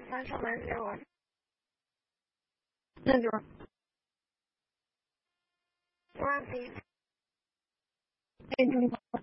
发上门给我。 那就我自己哎，你好。